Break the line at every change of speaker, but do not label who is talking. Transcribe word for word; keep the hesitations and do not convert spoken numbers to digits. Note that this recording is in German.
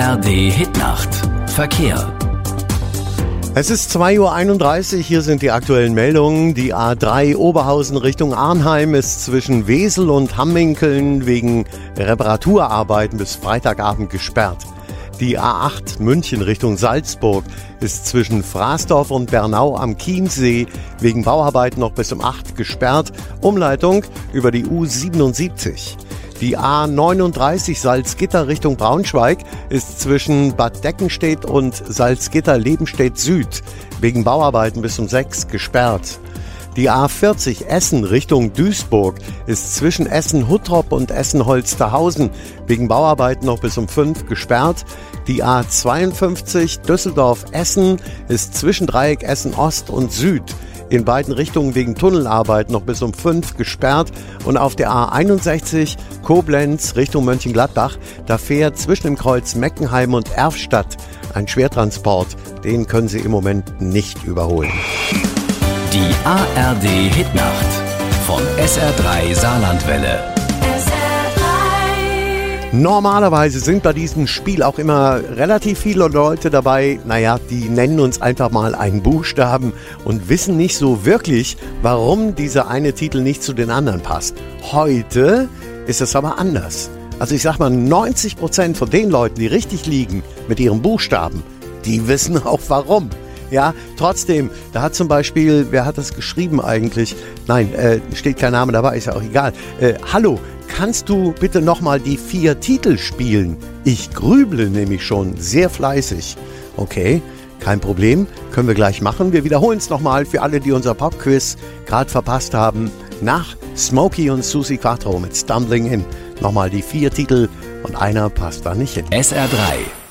R D Hitnacht. Verkehr.
Es ist zwei Uhr einunddreißig, hier sind die aktuellen Meldungen. Die A drei Oberhausen Richtung Arnheim ist zwischen Wesel und Hamminkeln wegen Reparaturarbeiten bis Freitagabend gesperrt. Die A acht München Richtung Salzburg ist zwischen Fraßdorf und Bernau am Chiemsee wegen Bauarbeiten noch bis um acht gesperrt. Umleitung über die U siebenundsiebzig. Die A neununddreißig Salzgitter Richtung Braunschweig ist zwischen Bad Deckenstedt und Salzgitter-Lebenstedt Süd wegen Bauarbeiten bis um sechs gesperrt. Die A vierzig Essen Richtung Duisburg ist zwischen Essen-Huttrop und Essen-Holsterhausen wegen Bauarbeiten noch bis um fünf gesperrt. Die A zweiundfünfzig Düsseldorf-Essen ist zwischen Dreieck Essen-Ost und Süd in beiden Richtungen wegen Tunnelarbeit noch bis um fünf gesperrt. Und auf der A einundsechzig Koblenz Richtung Mönchengladbach, da fährt zwischen dem Kreuz Meckenheim und Erfstadt ein Schwertransport. Den können Sie im Moment nicht überholen.
Die A R D Hitnacht von S R drei Saarlandwelle.
Normalerweise sind bei diesem Spiel auch immer relativ viele Leute dabei, naja, die nennen uns einfach mal einen Buchstaben und wissen nicht so wirklich, warum dieser eine Titel nicht zu den anderen passt. Heute ist es aber anders. Also ich sag mal, neunzig Prozent von den Leuten, die richtig liegen mit ihren Buchstaben, die wissen auch warum. Ja, trotzdem, da hat zum Beispiel, wer hat das geschrieben eigentlich? Nein, äh, steht kein Name dabei, ist ja auch egal. Äh, hallo, kannst du bitte nochmal die vier Titel spielen? Ich grüble nämlich schon sehr fleißig. Okay, kein Problem, können wir gleich machen. Wir wiederholen es nochmal für alle, die unser Popquiz gerade verpasst haben. Nach Smokey und Susi Quattro mit Stumbling In. Nochmal die vier Titel und einer passt da nicht hin.
S R drei